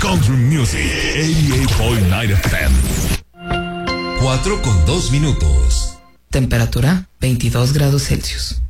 Country Music 88.9 FM. 4:02. Temperatura 22 grados Celsius.